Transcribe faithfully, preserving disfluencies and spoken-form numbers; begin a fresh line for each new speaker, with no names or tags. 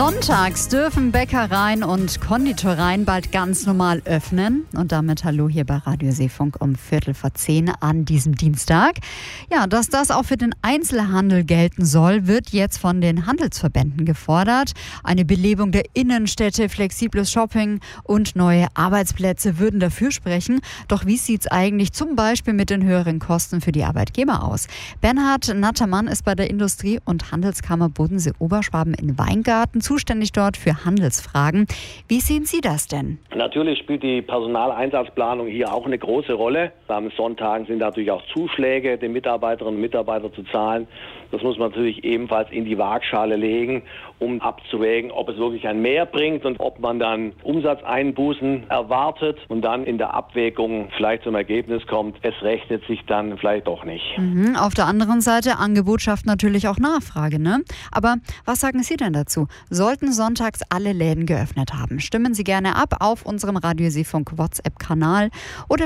Sonntags dürfen Bäckereien und Konditoreien bald ganz normal öffnen. Und damit hallo hier bei Radio Seefunk um Viertel vor zehn an diesem Dienstag. Ja, dass das auch für den Einzelhandel gelten soll, wird jetzt von den Handelsverbänden gefordert. Eine Belebung der Innenstädte, flexibles Shopping und neue Arbeitsplätze würden dafür sprechen. Doch wie sieht es eigentlich zum Beispiel mit den höheren Kosten für die Arbeitgeber aus? Bernhard Nattermann ist bei der Industrie- und Handelskammer Bodensee-Oberschwaben in Weingarten zuständig dort für Handelsfragen. Wie sehen Sie das denn?
Natürlich spielt die Personaleinsatzplanung hier auch eine große Rolle. Am Sonntagen sind natürlich auch Zuschläge den Mitarbeiterinnen und Mitarbeitern zu zahlen. Das muss man natürlich ebenfalls in die Waagschale legen, um abzuwägen, ob es wirklich ein Mehr bringt und ob man dann Umsatzeinbußen erwartet und dann in der Abwägung vielleicht zum Ergebnis kommt, es rechnet sich dann vielleicht doch nicht.
Mhm, auf der anderen Seite, Angebot schafft natürlich auch Nachfrage, ne? Aber was sagen Sie denn dazu? Sollten sonntags alle Läden geöffnet haben? Stimmen Sie gerne ab auf unserem Radio Seefunk WhatsApp-Kanal oder